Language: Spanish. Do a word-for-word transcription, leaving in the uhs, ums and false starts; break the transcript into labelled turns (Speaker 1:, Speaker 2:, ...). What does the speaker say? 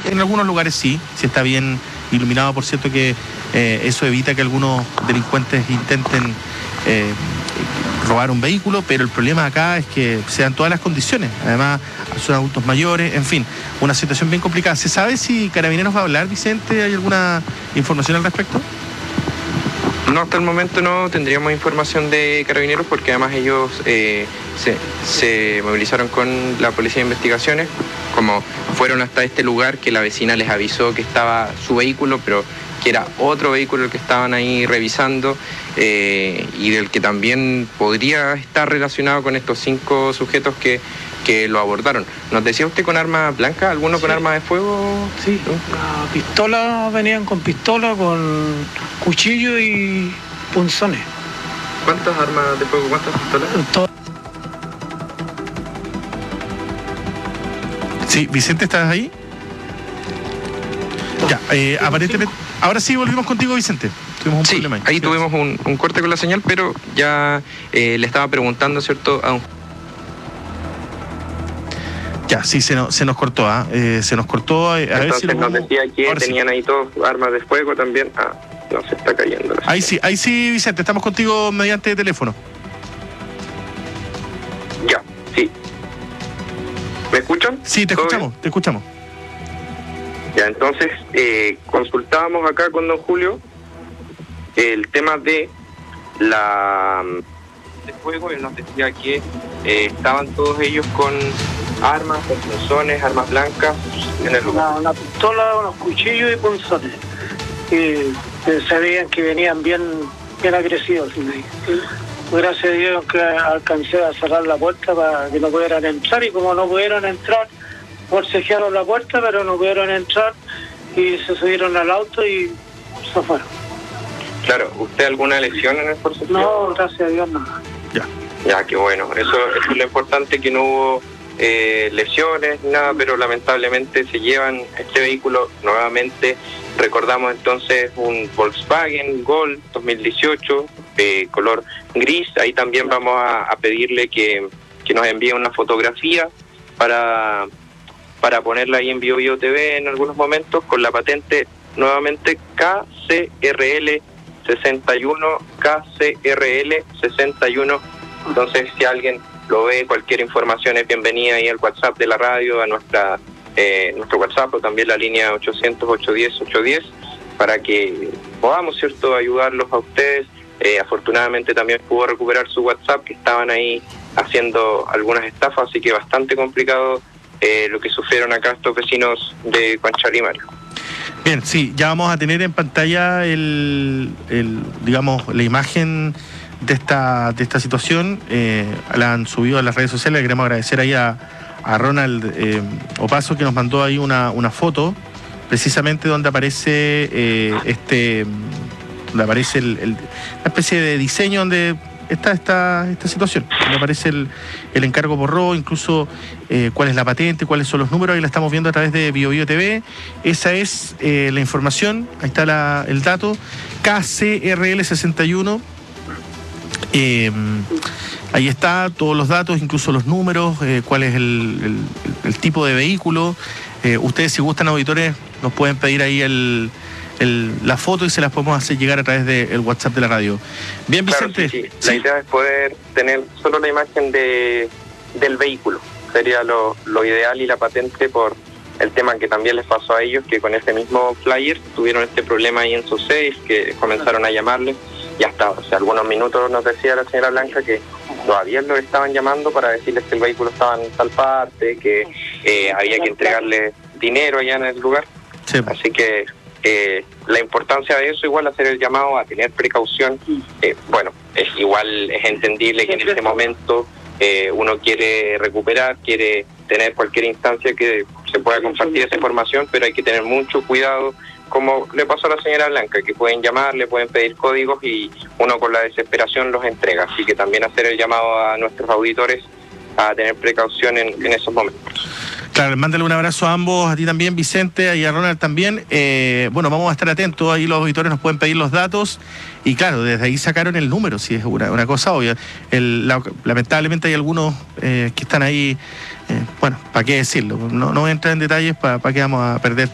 Speaker 1: en algunos lugares sí, si está bien iluminado, por cierto que eh, eso evita que algunos delincuentes intenten eh, robar un vehículo, pero el problema acá es que se dan todas las condiciones, además son adultos mayores, en fin, una situación bien complicada. ¿Se sabe si Carabineros va a hablar, Vicente? ¿Hay alguna información al respecto?
Speaker 2: No, hasta el momento no tendríamos información de Carabineros porque además ellos eh, se, se movilizaron con la Policía de Investigaciones, como fueron hasta este lugar que la vecina les avisó que estaba su vehículo, pero que era otro vehículo el que estaban ahí revisando eh, y del que también podría estar relacionado con estos cinco sujetos que, que lo abordaron. ¿Nos decía usted con arma blanca? ¿Alguno sí. con arma de fuego?
Speaker 3: Sí, la pistola, venían con pistola, con cuchillo y punzones.
Speaker 2: ¿Cuántas armas de fuego? ¿Cuántas pistolas?
Speaker 3: Todo.
Speaker 1: Sí, Vicente, ¿estás ahí? Ya, eh, aparentemente... Ahora sí volvimos contigo, Vicente. Tuvimos un
Speaker 2: sí,
Speaker 1: problema ahí.
Speaker 2: ahí tuvimos un, un corte con la señal, pero ya eh, le estaba preguntando, ¿cierto? A un...
Speaker 1: Ya, sí, se nos, se nos cortó, ¿ah? ¿eh? Se nos cortó. A, a
Speaker 2: Entonces
Speaker 1: ver si
Speaker 2: nos
Speaker 1: podemos...
Speaker 2: decía que
Speaker 1: Ahora
Speaker 2: tenían
Speaker 1: sí.
Speaker 2: ahí todos armas de fuego también. Ah, no, se está cayendo. La
Speaker 1: ahí sí, ahí sí, Vicente, estamos contigo mediante teléfono.
Speaker 2: Ya, sí. ¿Me escuchan?
Speaker 1: Sí, te escuchamos, bien? te escuchamos.
Speaker 2: Ya, entonces, eh, consultábamos acá con don Julio el tema de la de fuego. Él nos decía que eh, estaban todos ellos con armas, con punzones, armas blancas en el lugar.
Speaker 3: Una, una pistola, unos cuchillos y punzones. Y se veían que venían bien, bien agresivos. Gracias a Dios que alcancé a cerrar la puerta para que no pudieran entrar, y como no pudieron entrar, forcejearon la puerta, pero no pudieron entrar y se subieron al auto y se fueron.
Speaker 2: Claro, ¿usted alguna lesión en el forcejeo?
Speaker 3: No, gracias a Dios no.
Speaker 1: Ya.
Speaker 2: Ya, qué bueno. Eso, eso es lo importante, que no hubo eh, lesiones, nada, pero lamentablemente se llevan este vehículo nuevamente. Recordamos entonces un Volkswagen Gol dos mil dieciocho, de color gris. Ahí también vamos a, a pedirle que, que nos envíe una fotografía para... para ponerla ahí en Bio Bio T V en algunos momentos, con la patente nuevamente K C R L sesenta y uno, K C R L sesenta y uno. Entonces, si alguien lo ve, cualquier información es bienvenida ahí al WhatsApp de la radio, a nuestra eh, nuestro WhatsApp, o también la línea ochocientos, ochocientos diez, ochocientos diez, para que podamos, ¿cierto?, ayudarlos a ustedes. Eh, afortunadamente también pudo recuperar su WhatsApp, que estaban ahí haciendo algunas estafas, así que bastante complicado Eh, lo que sufrieron acá estos vecinos de Conchalí-Mario.
Speaker 1: Bien, sí, ya vamos a tener en pantalla el, el digamos, la imagen de esta de esta situación. Eh, la han subido a las redes sociales. Le queremos agradecer ahí a, a Ronald eh, Opaso, que nos mandó ahí una, una foto, precisamente donde aparece eh, este donde aparece el, el, una especie de diseño donde Esta, esta, esta situación, donde aparece el, el encargo por robo, incluso eh, cuál es la patente, cuáles son los números. Ahí la estamos viendo a través de Bio Bio T V. Esa es eh, la información, ahí está la, el dato, K C R L sesenta y uno. Eh, ahí está todos los datos, incluso los números, eh, cuál es el, el, el tipo de vehículo. Eh, ustedes, si gustan, auditores, nos pueden pedir ahí el El, la foto y se las podemos hacer llegar a través del WhatsApp de la radio. Bien, Vicente.
Speaker 2: Claro, sí, sí. La ¿Sí? idea es poder tener solo la imagen de del vehículo. Sería lo, lo ideal, y la patente, por el tema que también les pasó a ellos, que con ese mismo flyer tuvieron este problema ahí en su safe, que comenzaron a llamarle, y hasta o sea, algunos minutos nos decía la señora Blanca que todavía lo estaban llamando para decirles que el vehículo estaba en tal parte, que eh, había que entregarle dinero allá en el lugar. Sí. Así que Eh, la importancia de eso, igual hacer el llamado a tener precaución. Eh, bueno, es igual, es entendible que en este momento eh, uno quiere recuperar, quiere tener cualquier instancia que se pueda compartir esa información, pero hay que tener mucho cuidado, como le pasó a la señora Blanca, que pueden llamar, le pueden pedir códigos y uno con la desesperación los entrega. Así que también hacer el llamado a nuestros auditores a tener precaución en, en esos momentos.
Speaker 1: Claro, mándale un abrazo a ambos, a ti también, Vicente, y a Ronald también. Eh, bueno, vamos a estar atentos, ahí los auditores nos pueden pedir los datos, y claro, desde ahí sacaron el número, si es una, una cosa obvia. El, la, lamentablemente hay algunos eh, que están ahí, eh, bueno, ¿para qué decirlo? No, no voy a entrar en detalles, ¿para pa qué vamos a perder